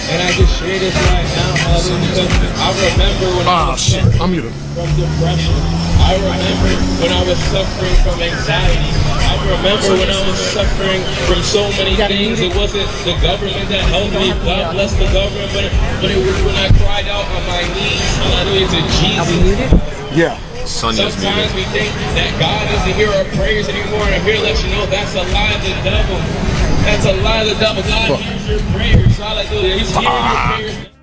And I just share this right now, because I remember when I was suffering from depression. I remember when I was suffering from anxiety. I remember when I was suffering from so many things. It wasn't the government that helped me. God bless the government, but it was when I cried out on my knees, hallelujah, to Jesus. Are we muted? Yeah. Sometimes we think that God doesn't hear our prayers anymore, and I'm here to let you know that's a lie of the devil. That's a lie of the devil. God hears your prayers. Hallelujah. He's hearing your prayers.